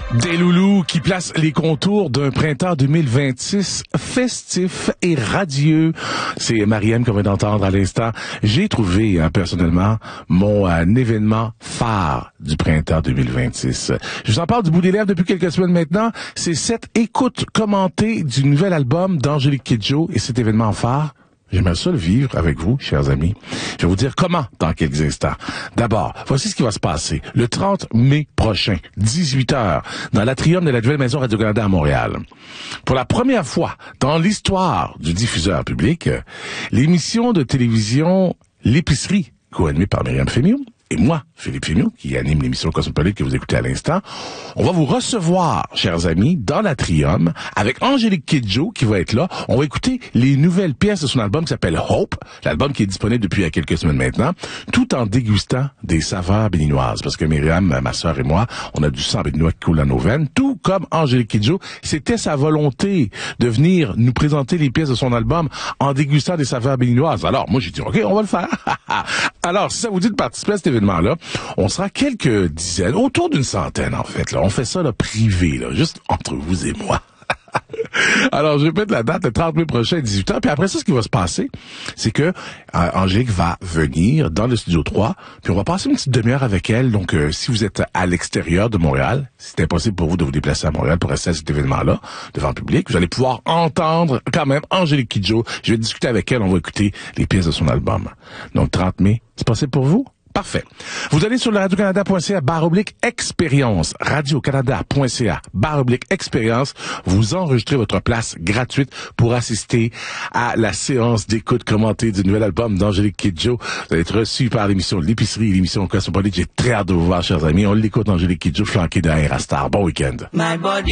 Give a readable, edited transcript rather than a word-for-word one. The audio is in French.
Des loulous qui placent les contours d'un printemps 2026 festif et radieux. C'est Marianne qu'on vient d'entendre à l'instant. J'ai trouvé, personnellement, mon événement phare du printemps 2026. Je vous en parle du bout des lèvres depuis quelques semaines maintenant. C'est cette écoute commentée du nouvel album d'Angélique Kidjo et cet événement phare. J'aimerais ça le vivre avec vous, chers amis. Je vais vous dire comment dans quelques instants. D'abord, voici ce qui va se passer. Le 30 mai prochain, 18h, dans l'atrium de la nouvelle maison Radio-Canada à Montréal. Pour la première fois dans l'histoire du diffuseur public, l'émission de télévision L'épicerie, co-animée par Myriam Fémiot, et moi, Philippe Fémiot, qui anime l'émission Cosmopolite que vous écoutez à l'instant, on va vous recevoir, chers amis, dans l'atrium, avec Angélique Kidjo qui va être là. On va écouter les nouvelles pièces de son album qui s'appelle Hope, l'album qui est disponible depuis il y a quelques semaines maintenant, tout en dégustant des saveurs béninoises. Parce que Myriam, ma sœur et moi, on a du sang béninois qui coule dans nos veines, tout comme Angélique Kidjo. C'était sa volonté de venir nous présenter les pièces de son album en dégustant des saveurs béninoises. Alors, moi, j'ai dit, OK, on va le faire. Alors, si ça vous dit de participer à cet événement-là, on sera quelques dizaines, autour d'une centaine en fait. Là, on fait ça là, privé, là, juste entre vous et moi. Alors, je répète la date, le 30 mai prochain, 18h. Puis après ça, ce qui va se passer, c'est que Angélique va venir dans le Studio 3, puis on va passer une petite demi-heure avec elle. Donc, si vous êtes à l'extérieur de Montréal, c'est impossible pour vous de vous déplacer à Montréal pour rester à cet événement-là, devant le public. Vous allez pouvoir entendre quand même Angélique Kidjo. Je vais discuter avec elle, on va écouter les pièces de son album. Donc, 30 mai, c'est possible pour vous? Parfait. Vous allez sur le radiocanada.ca/expérience, radiocanada.ca/expérience, vous enregistrez votre place gratuite pour assister à la séance d'écoute commentée du nouvel album d'Angélique Kidjo. Vous allez être reçu par l'émission L'épicerie et l'émission Cosmopolite. J'ai très hâte de vous voir, chers amis. On l'écoute, Angélique Kidjo, flanquée d'un Aérastar. Bon week-end.